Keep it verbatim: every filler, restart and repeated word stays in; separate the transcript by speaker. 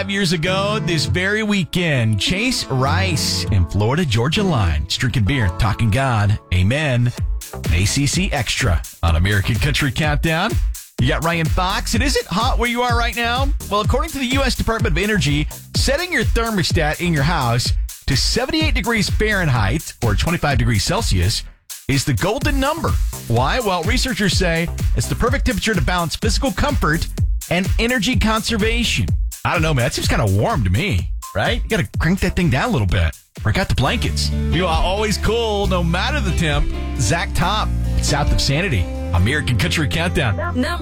Speaker 1: five years ago, this very weekend, Chase Rice in Florida Georgia line. Just drinking beer, talking God. Amen. A C C Extra on American Country Countdown. You got Ryan Fox. And is it hot where you are right now? Well, according to the U S Department of Energy, setting your thermostat in your house to seventy-eight degrees Fahrenheit or twenty-five degrees Celsius is the golden number. Why? Well, researchers say it's the perfect temperature to balance physical comfort and energy conservation. I don't know, man. That seems kind of warm to me, right? You got to crank that thing down a little bit. Break out the blankets. You are always cool, no matter the temp. Zach Top, South of Sanity, American Country Countdown.
Speaker 2: Number